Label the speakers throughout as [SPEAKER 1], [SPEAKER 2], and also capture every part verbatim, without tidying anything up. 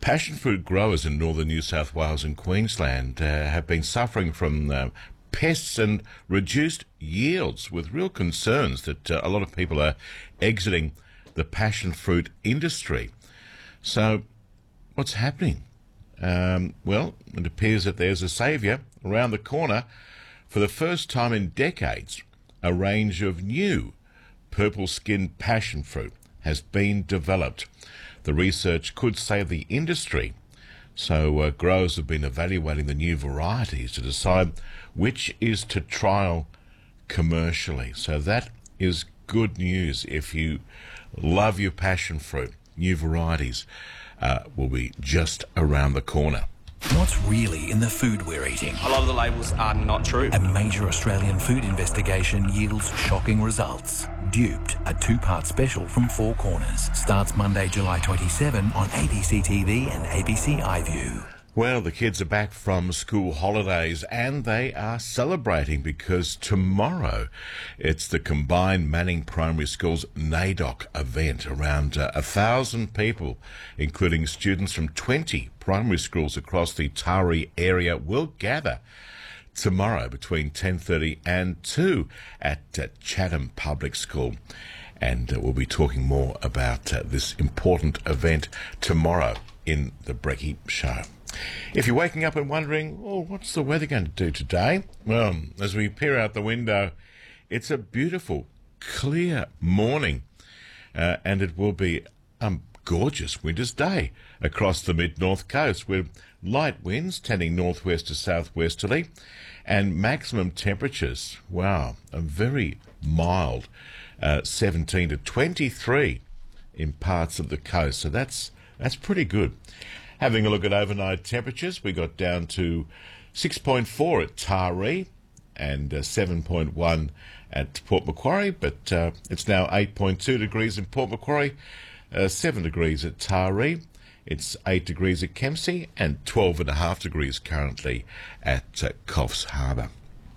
[SPEAKER 1] Passion fruit growers in northern New South Wales and Queensland uh, have been suffering from uh, pests and reduced yields, with real concerns that uh, a lot of people are exiting the passion fruit industry. So what's happening? Um, well, it appears that there's a saviour around the corner. For the first time in decades, a range of new purple-skinned passion fruit has been developed. The research could save the industry, so uh, growers have been evaluating the new varieties to decide which is to trial commercially. So that is good news if you love your passion fruit. New varieties uh, will be just around the corner.
[SPEAKER 2] What's really in the food we're eating?
[SPEAKER 3] A lot of the labels are not true.
[SPEAKER 2] A major Australian food investigation yields shocking results. Duped, a two-part special from Four Corners, starts Monday, July twenty-seventh on A B C T V and A B C iView.
[SPEAKER 1] Well, the kids are back from school holidays and they are celebrating because tomorrow it's the combined Manning Primary School's NAIDOC event. Around uh, a thousand people, including students from twenty primary schools across the Taree area, will gather tomorrow between ten thirty and two at uh, Chatham Public School. And uh, we'll be talking more about uh, this important event tomorrow in the Brecky Show. If you're waking up and wondering, oh, what's the weather going to do today? Well, as we peer out the window, it's a beautiful, clear morning, uh, and it will be a gorgeous winter's day across the mid-north coast with light winds tending northwest to southwesterly and maximum temperatures, wow, a very mild uh, seventeen to twenty-three in parts of the coast. So that's that's pretty good. Having a look at overnight temperatures, we got down to six point four at Taree and uh, seven point one at Port Macquarie, but uh, it's now eight point two degrees in Port Macquarie, uh, seven degrees at Taree, it's eight degrees at Kempsey, and twelve and a half degrees currently at uh, Coffs Harbour.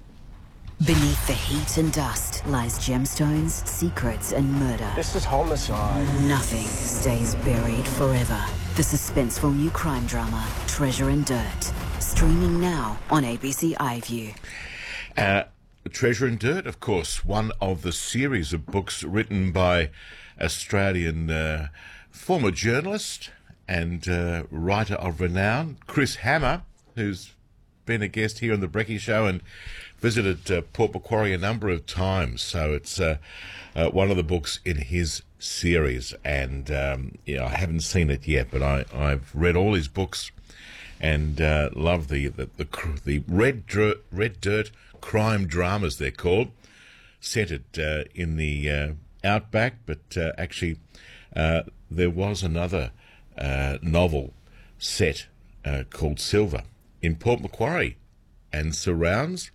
[SPEAKER 4] Beneath the heat and dust lies gemstones, secrets, and murder.
[SPEAKER 5] This is homicide.
[SPEAKER 4] Nothing stays buried forever. The suspenseful new crime drama, Treasure and Dirt, streaming now on A B C iView.
[SPEAKER 1] Uh, Treasure and Dirt, of course, one of the series of books written by Australian uh, former journalist and uh, writer of renown, Chris Hammer, who's been a guest here on the Brecky Show and visited uh, Port Macquarie a number of times. So it's uh, uh, one of the books in his series, and um, yeah, I haven't seen it yet, but I, I've read all his books and uh, love the the, the the red dirt, red dirt crime dramas, they're called, set it uh, in the uh, outback, but uh, actually uh, there was another uh, novel set uh, called Silver in Port Macquarie and surrounds,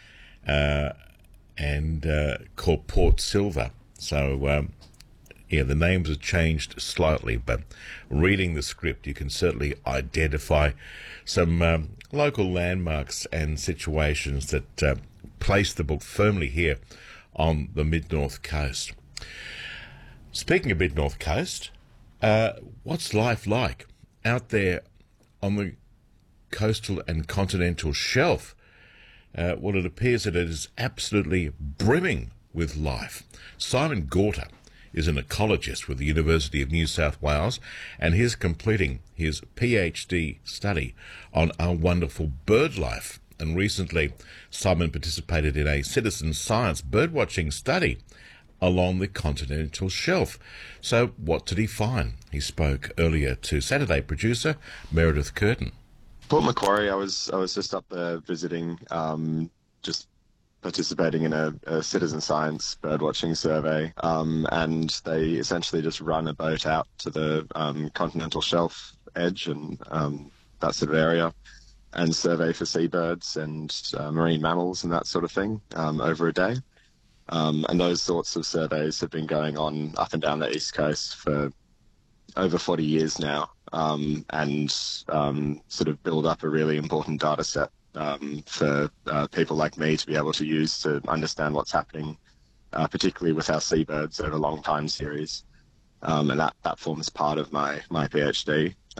[SPEAKER 1] uh, and uh, called Port Silver. So um, yeah, the names have changed slightly, but reading the script, you can certainly identify some um, local landmarks and situations that uh, place the book firmly here on the mid-north coast. Speaking of mid-north coast, uh, what's life like out there on the coastal and continental shelf? Uh, well, it appears that it is absolutely brimming with life. Simon Gorter is an ecologist with the University of New South Wales, and he's completing his PhD study on our wonderful bird life. And recently, Simon participated in a citizen science birdwatching study along the continental shelf. So what did he find? He spoke earlier to Saturday producer Meredith Curtin.
[SPEAKER 6] Port Macquarie, I was I was just up there visiting, um, just participating in a, a citizen science birdwatching survey, um, and they essentially just run a boat out to the um, continental shelf edge and um, that sort of area, and survey for seabirds and uh, marine mammals and that sort of thing um, over a day. Um, and those sorts of surveys have been going on up and down the East Coast for over forty years now, um, and um, sort of build up a really important data set um, for uh, people like me to be able to use to understand what's happening, uh, particularly with our seabirds over long time series. Um, and that, that forms part of my, my PhD.